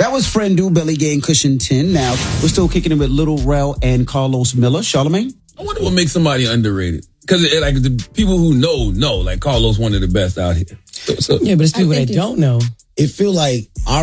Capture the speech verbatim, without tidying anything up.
That was Friend Do, Billy Gay and Cushion ten. Now, we're still kicking it with Little Rel and Carlos Miller. Charlamagne? I wonder what makes somebody underrated. Because like the people who know, know. Like Carlos, one of the best out here. So, so. Yeah, but it's people that don't know. It feel like our